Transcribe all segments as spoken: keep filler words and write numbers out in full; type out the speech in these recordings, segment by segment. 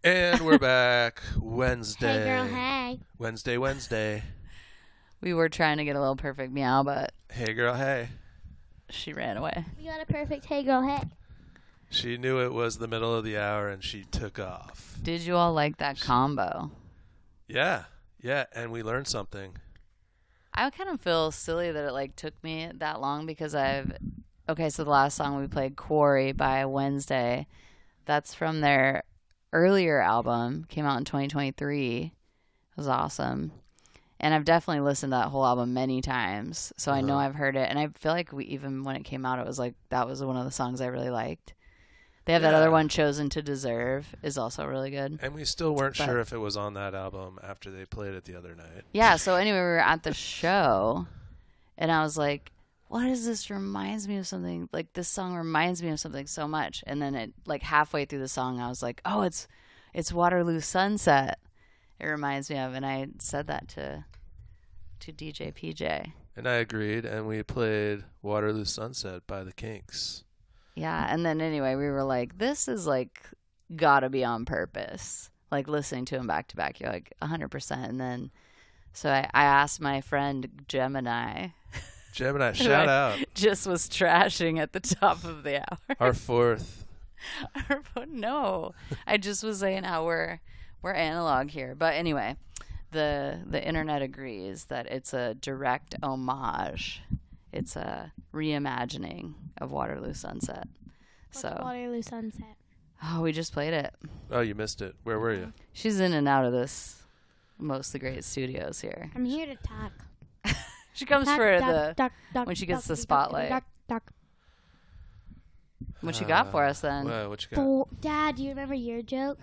And we're back. Wednesday. Hey, girl, hey. Wednesday, Wednesday. We were trying to get a little perfect meow, but Hey, girl, hey. she ran away. We got a perfect hey, girl, hey. She knew it was the middle of the hour and she took off. Did you all like that combo? Yeah, yeah, and we learned something. I kind of feel silly that it like took me that long because I've okay, so the last song we played, Quarry by Wednesday, that's from their earlier album, came out in twenty twenty-three. It was awesome. And I've definitely listened to that whole album many times, so uh-huh. I know I've heard it. And I feel like we even when it came out, it was like that was one of the songs I really liked. They have yeah. that other one, Chosen to Deserve, is also really good. And we still weren't but, sure if it was on that album after they played it the other night. Yeah, so anyway, we were at the show, and I was like, what is this? Reminds me of something. Like, this song reminds me of something so much. And then it, like, halfway through the song, I was like, oh, it's it's Waterloo Sunset. It reminds me of, and I said that to to D J P J. And I agreed, and we played Waterloo Sunset by the Kinks. Yeah, and then anyway, we were like, this is like gotta be on purpose. Like listening to him back to back, you're like one hundred percent. And then, so I, I asked my friend Gemini. Gemini, shout out. Just was trashing at the top of the hour. Our fourth. Our, no, I just was saying how we're we're analog here. But anyway, the the internet agrees that it's a direct homage. It's a reimagining of Waterloo Sunset. What's so Waterloo Sunset? Oh, we just played it. Oh, you missed it. Where were you? She's in and out of this Mostly Great Studios here. I'm here to talk. She comes duck, for duck, the duck, duck, when she gets duck, the duck, spotlight. Duck, duck, What you uh, got for us then? Well, what you got? oh, Dad, do you remember your joke?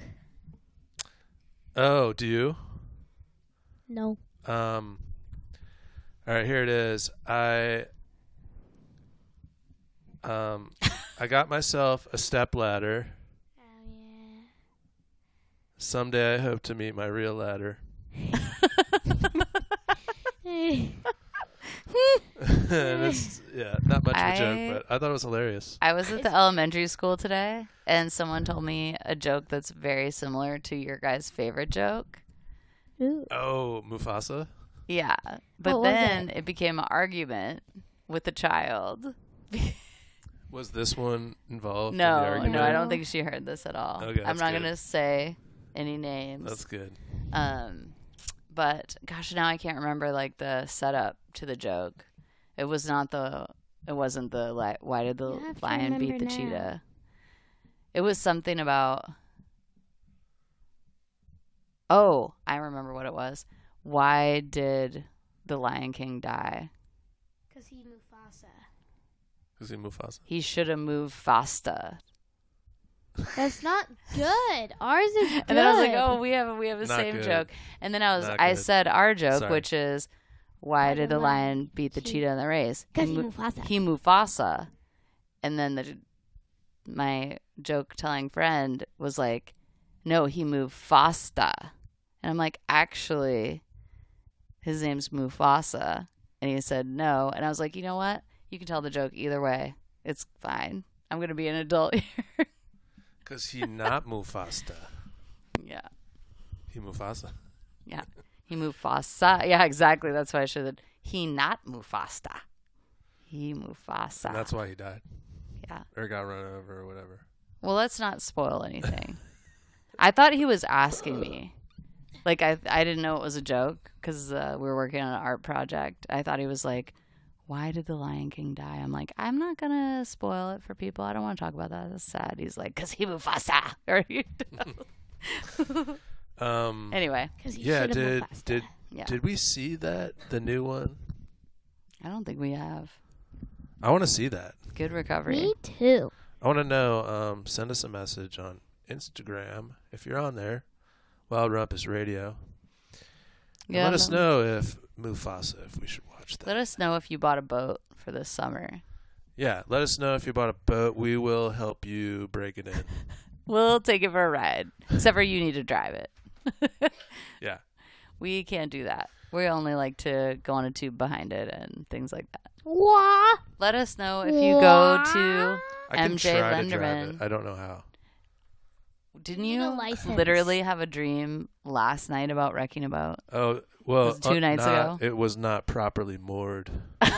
Oh, do you? No. Um. All right, here it is. I um I got myself a stepladder. Oh yeah. Someday I hope to meet my real ladder. It's, yeah, not much of a I, joke, but I thought it was hilarious. I was at the elementary school today, and someone told me a joke that's very similar to your guys' favorite joke. Ooh. Oh, Mufasa? Yeah, but what then it? it became an argument with the child. Was this one involved no, in the argument? no, I don't think she heard this at all. Okay, I'm not good. going to say any names. That's good. Um, but gosh, now I can't remember like the setup to the joke. It was not the. It wasn't the like. Why did the lion beat the now. cheetah? It was something about. Oh, I remember what it was. Why did the Lion King die? Because he Mufasa. Is he Mufasa? He should have moved faster. That's not good. Ours is good. And then I was like, oh, we have we have the Not same good. joke. And then I was Not I good. said our joke, Sorry. which is why did the lion beat the He- cheetah in the race? Because He he mo- Mufasa. He Mufasa. And then the my joke telling friend was like, no, he moved faster. And I'm like, actually, his name's Mufasa. And he said no. And I was like, you know what? You can tell the joke either way. It's fine. I'm going to be an adult here. Because he not Mufasa. Yeah. He Mufasa. Yeah. He Mufasa. Yeah, exactly. That's why I should have. He not Mufasa. He Mufasa. And that's why he died. Yeah. Or got run over or whatever. Well, let's not spoil anything. I thought he was asking me. Like, I I didn't know it was a joke because uh, we were working on an art project. I thought he was like, why did the Lion King die? I'm like, I'm not going to spoil it for people. I don't want to talk about that. That's sad. He's like, because he Mufasa. Or, you know. Um, Anyway. He yeah, should've did Mufasa. did Yeah. did we see that the new one? I don't think we have. I want to see that. Good recovery. Me too. I want to know. Um, send us a message on Instagram if you're on there. Wild Rumpus Radio. And Yeah, let us no. know if Mufasa, if we should watch that. Let us know if you bought a boat for this summer. Yeah, let us know if you bought a boat. We will help you break it in. We'll take it for a ride. Except for you need to drive it. Yeah. We can't do that. We only like to go on a tube behind it and things like that. What? Let us know if you go to I can M J try to drive Lenderman. it. I don't know how. didn't You need a you license. literally have a dream last night about wrecking a boat? Oh, well, Was it two uh, nights not- ago? It was not properly moored.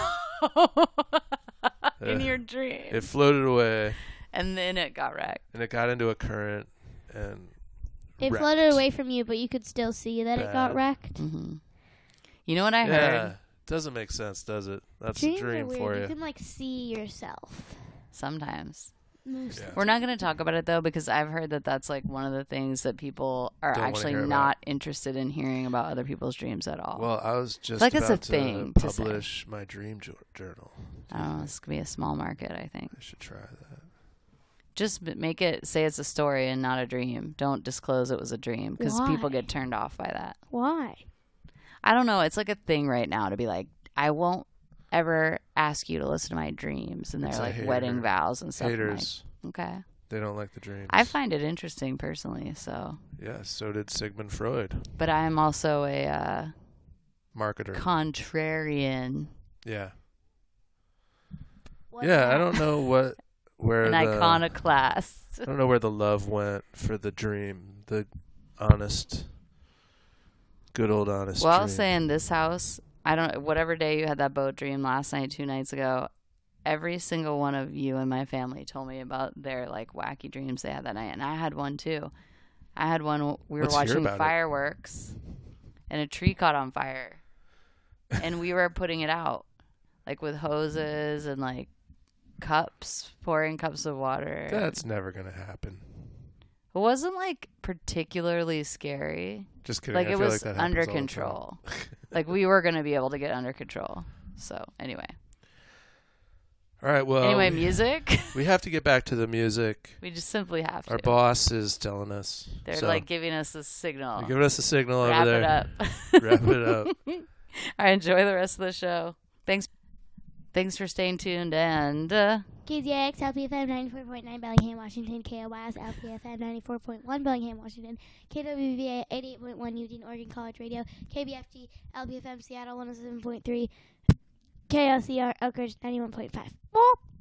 In Uh, your dream. It floated away, And then it got wrecked. and it got into a current, and It wrecked. floated away from you, but you could still see that it got Bad. wrecked. hmm You know what I Yeah, heard? doesn't make sense, does it? That's Dreams a are dream weird. for You you. can like see yourself. Sometimes. Most Yeah. of We're not going to talk about it though, because I've heard that that's like one of the things that people are Don't wanna actually hear about. not interested in hearing about other people's dreams at all. Well, I was just like it's a about thing to to say. publish my dream jour- journal. I don't know. This could be a small market, I think. I should try that. Just b- make it say it's a story and not a dream. Don't disclose it was a dream because people Why? get turned off by that. Why? I don't know. It's like a thing right now to be like, I won't ever ask you to listen to my dreams, and It's they're a like hater. wedding vows and stuff. I'm Haters, like, okay. they don't like the dreams. I find it interesting personally. So, Yeah, so did Sigmund Freud. but I am also a uh, Marketer. contrarian, yeah. What's Yeah, I that? don't know what where an the iconoclast. I don't know where the love went for the dream, the honest, good old honest. Well, dream. I'll say in this house, I don't. Whatever day you had that boat dream last night, two nights ago, every single one of you in my family told me about their like wacky dreams they had that night, and I had one too. I had one. w- We were Let's hear watching about it. fireworks, and a tree caught on fire, and we were putting it out, like with hoses and like cups, pouring cups of water. That's never gonna happen. It wasn't like particularly scary. Just kidding. Like I it feel was like that under happens all the time. control. Like we were going to be able to get under control. So anyway, All right. Well, anyway, we, music. we have to get back to the music. We just simply have to. Our boss is telling us. They're so like giving us a signal. they're giving us a signal Wrap over there. it up. Wrap it up. All right, enjoy the rest of the show. Thanks. Thanks for staying tuned and uh, K Z X, L P F M ninety-four point nine, Bellingham, Washington. K O Y S, L P F M ninety-four point one, Bellingham, Washington. K W V A, eighty-eight point one, Eugene, Oregon College Radio. K B F T, L P F M, Seattle, one oh seven point three. K L C R, Elk Ridge, ninety-one point five.